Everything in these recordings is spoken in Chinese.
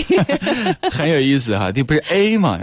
很有意思哈，这不是 A 吗？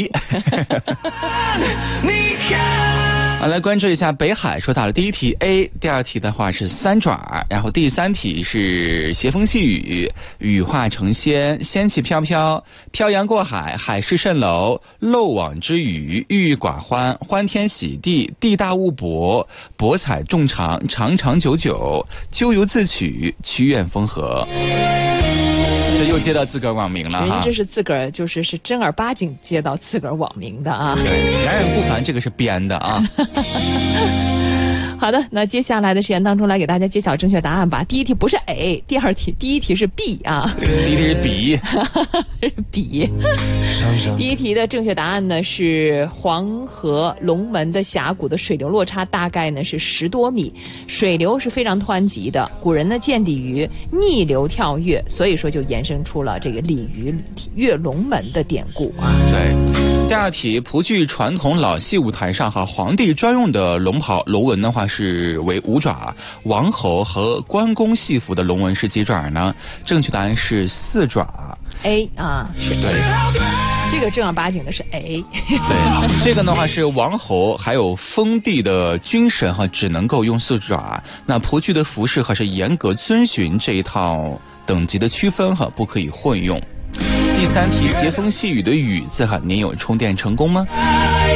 来关注一下北海，说到了第一题 A， 第二题的话是三爪，然后第三题是斜风细雨，羽化成仙，仙气飘飘，漂洋过海，海市蜃楼，漏网之鱼，郁郁寡欢，欢天喜地，地大物博，博采众长，长长久久，咎由自取，曲远风和。这又接到自个儿网名了哈， 人这是自个儿是正儿八经接到自个儿网名的啊。 对，然人不凡，这个是编的啊。 好的，那接下来的时间当中来给大家揭晓正确答案吧。第一题不是 A， 第一题是 B 啊。 第一题是B。 B。第一题的正确答案呢是黄河龙门的峡谷的水流落差大概呢是10多米，水流是非常湍急的。古人呢见鲤鱼逆流跳跃，所以说就衍生出了这个鲤鱼跃龙门的典故啊。 对。第二题，蒲剧传统老戏舞台上皇帝专用的龙袍龙纹的话是为5爪，王侯和关公戏服的龙纹是几爪呢？正确答案是4爪。 A 啊，是对， 这个正儿八经的是 A。 对，这个的话是王侯还有封地的军神只能够用4爪。那蒲剧的服饰是严格遵循这一套等级的区分不可以混用。第三题，斜风细雨的雨字您有充电成功吗？